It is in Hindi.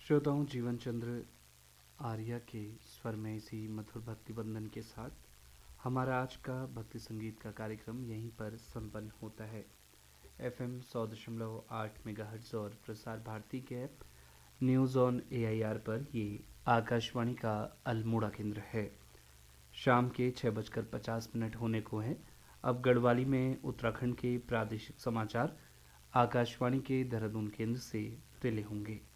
श्रोताओं, जीवन चंद्र आर्या के स्वर में इसी मधुर भक्ति बंधन के साथ हमारा आज का भक्ति संगीत का कार्यक्रम यहीं पर संपन्न होता है। FM 100.8 मेगाहर्ट्ज़ और प्रसार भारती के ऐप न्यूज़ ऑन AIR पर ये आकाशवाणी का अल्मोड़ा केंद्र है। शाम के 6:50 होने को है। अब गढ़वाली में उत्तराखंड के प्रादेशिक समाचार आकाशवाणी के देहरादून केंद्र से रिले होंगे।